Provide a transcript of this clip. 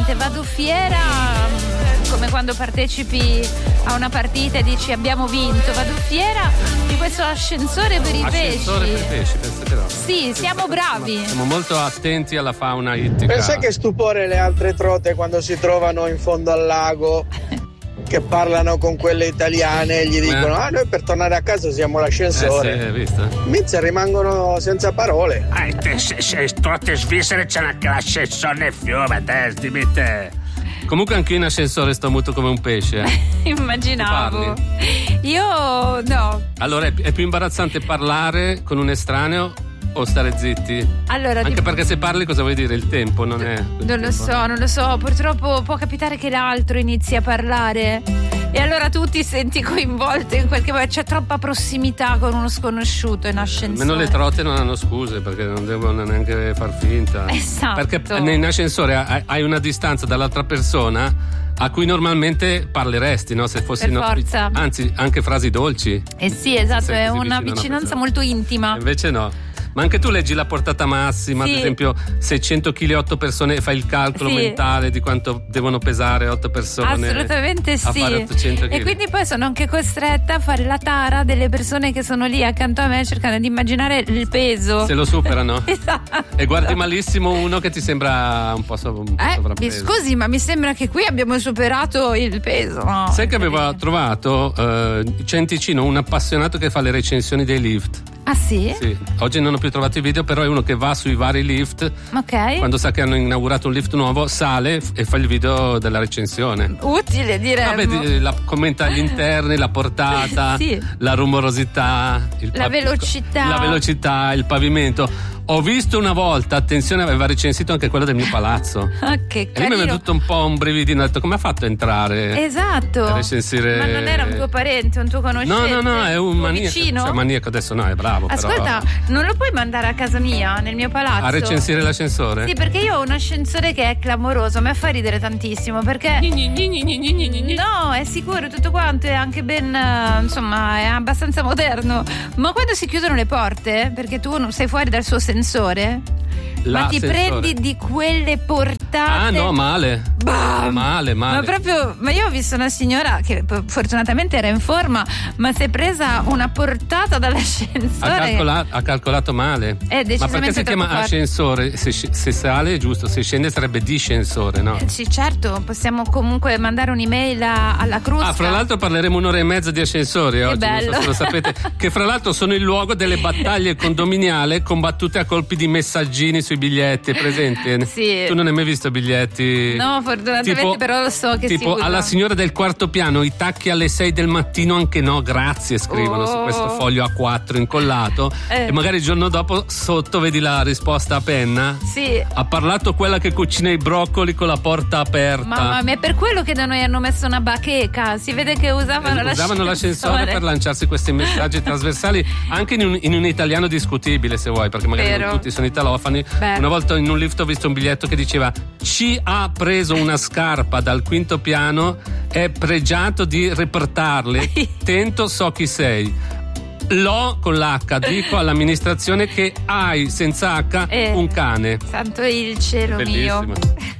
niente, vado fiera, come quando partecipi a una partita e dici abbiamo vinto, vado fiera di questo ascensore per i pesci. Ascensore per i pesci, pensate no. Sì, siamo bravi. Siamo molto attenti alla fauna ittica. Pensa che stupore le altre trote quando si trovano in fondo al lago, che parlano con quelle italiane e gli dicono noi per tornare a casa siamo l'ascensore. Sì, hai visto? Minchia, rimangono senza parole. Se trotte svizzere c'è anche l'ascensore nel fiume, te. Comunque anche in ascensore sto muto come un pesce. Immaginavo. Io no. Allora è più imbarazzante parlare con un estraneo o stare zitti? Allora, anche perché se parli cosa vuoi dire? Il tempo non è. Non lo so. Purtroppo può capitare che l'altro inizi a parlare e allora tu ti senti coinvolto in quel che c'è troppa prossimità con uno sconosciuto in ascensore. Almeno le trote non hanno scuse perché non devono neanche far finta. Esatto. Perché in ascensore hai una distanza dall'altra persona a cui normalmente parleresti, no? Se fossi forza. Anzi, anche frasi dolci. Sì, esatto, è una vicinanza molto intima. Invece no. Ma anche tu leggi la portata massima, sì. Ad esempio 600 kg 8 persone e fai il calcolo mentale di quanto devono pesare 8 persone. Assolutamente sì. A fare 800 kg. E quindi poi sono anche costretta a fare la tara delle persone che sono lì accanto a me cercando di immaginare il peso. Se lo superano. Esatto. E guardi malissimo uno che ti sembra un po' sovrappeso. Scusi, ma mi sembra che qui abbiamo superato il peso. No, sai che avevo trovato c'è in Ticino un appassionato che fa le recensioni dei lift. Ah sì? Sì, oggi non ho più trovato i video, però è uno che va sui vari lift. Ok. Quando sa che hanno inaugurato un lift nuovo, sale e fa il video della recensione. Utile, direi. Commenta gli interni, la portata, sì. La rumorosità, la velocità, il pavimento. Ho visto una volta, attenzione, aveva recensito anche quello del mio palazzo. Che carino. E mi è venuto un po' un brividino, ho detto come ha fatto a entrare? Esatto. A recensire. Ma non era un tuo parente, un tuo conoscente? No, è un maniaco. Vicino? Cioè, maniaco adesso no, è bravo. Ascolta, però. Non lo puoi mandare a casa mia, nel mio palazzo? A recensire l'ascensore? Sì, perché io ho un ascensore che è clamoroso, mi fa ridere tantissimo, perché no, è sicuro, tutto quanto è anche ben, insomma, è abbastanza moderno. Ma quando si chiudono le porte, perché tu non sei fuori dal suo sensore, ma ti prendi di quelle portate. Ah no, male. Bam! Male. Ma io ho visto una signora che fortunatamente era in forma, ma si è presa una portata dall'ascensore. Ha calcolato male. Ma perché si chiama ascensore? Se sale è giusto, se scende sarebbe discensore, no? Sì, certo, possiamo comunque mandare un'email alla Crusca. Fra l'altro parleremo un'ora e mezza di ascensori oggi, bello. Non so se lo sapete, che fra l'altro sono il luogo delle battaglie condominiali combattute a colpi di messaggini sui biglietti, è presente? Sì. Tu non hai mai visto biglietti? No, fortunatamente, però lo so che tipo si usa. alla signora del quarto piano, i tacchi alle 6 del mattino, anche no, grazie, scrivono su questo foglio A4 incollato e magari il giorno dopo sotto vedi la risposta a penna. Sì. Ha parlato quella che cucina i broccoli con la porta aperta. Mamma mia, è per quello che da noi hanno messo una bacheca, si vede che usavano l'ascensore per lanciarsi questi messaggi trasversali anche in un italiano discutibile, se vuoi, perché magari non tutti sono italofani. Una volta in un lift ho visto un biglietto che diceva: ci ha preso una scarpa dal quinto piano, è pregiato di riportarle, tento so chi sei. L'ho con l'H, dico all'amministrazione che hai senza H un cane. Santo il cielo bellissimo. mio.